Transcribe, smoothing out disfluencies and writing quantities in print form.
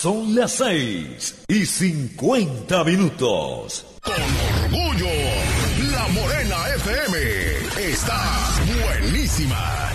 Son las 6:50. Con orgullo, La Morena FM está buenísima.